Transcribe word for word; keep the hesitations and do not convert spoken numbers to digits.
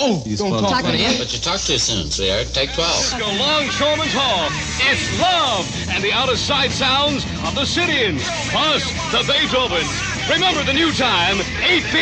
Oh, He's don't fun. talk Talking like to him. that. But you talked too soon, sweetheart. Take twelve. Go Longshoreman's Hall. It's love and the out-of-sight sounds of the Sidians, plus the Beethovens. Remember the new time, eight p.m.